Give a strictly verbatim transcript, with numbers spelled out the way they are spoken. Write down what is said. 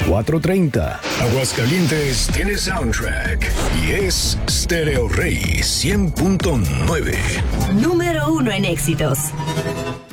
cuatrocientos treinta. Aguascalientes tiene soundtrack y es Stereo Rey cien punto nueve. Número uno en éxitos.